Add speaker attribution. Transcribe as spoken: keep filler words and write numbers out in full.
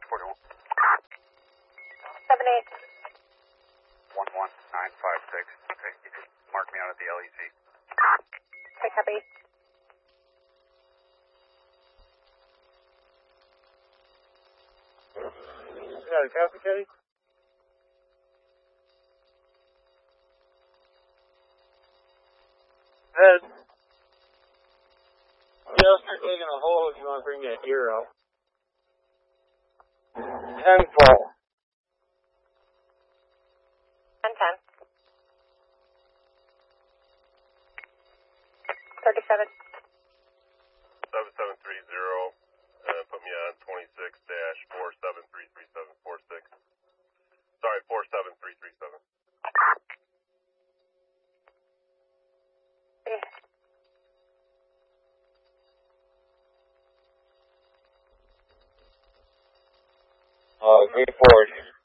Speaker 1: forty-one.
Speaker 2: seven eight.
Speaker 1: one one nine five six. Okay, you just mark me out at the L E Z.
Speaker 2: Okay, copy.
Speaker 3: You got a copy, Kenny? Ed. Yeah, I'll start digging a hole if you want to bring that ear out. ten four.
Speaker 2: ten ten. thirty-seven.
Speaker 4: seven seven three zero, uh, put me on twenty-six dash four seven three three seven four six. Sorry, four seven three three seven.
Speaker 2: Yeah.
Speaker 3: Uh, report.